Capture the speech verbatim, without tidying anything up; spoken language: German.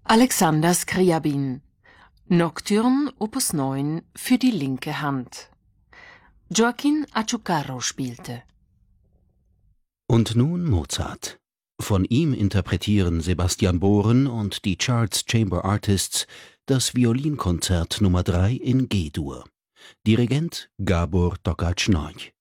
Alexander Scriabin, Nocturne Opus neun für die linke Hand. Joaquín Achucarro spielte. Und nun Mozart. Von ihm interpretieren Sebastian Bohren und die Charles Chamber Artists das Violinkonzert Nummer drei in G-Dur. Dirigent Gábor Takács Nagy.